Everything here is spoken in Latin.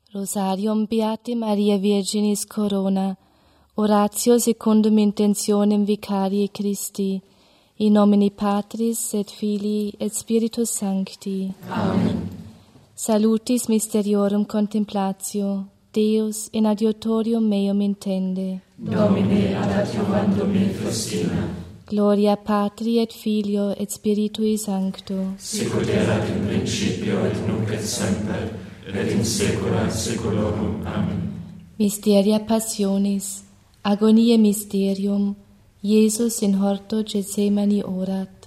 Rosarium Beate Maria Virginis Corona, oratio secundum intentionem vicarii Christi, in nomine Patris et Filii et Spiritus Sancti. Amen. Salutis mysteriorum contemplatio, Deus in adiutorium meum intende. Domine ad adiuvandum me festina. Gloria Patri et Filio et Spiritui Sancto. Sicut erat in principio et nunc et semper, et in saecula saeculorum. Amen. Mysteria Passionis, agoniae mysterium, Iesus in horto Gethsemani orat.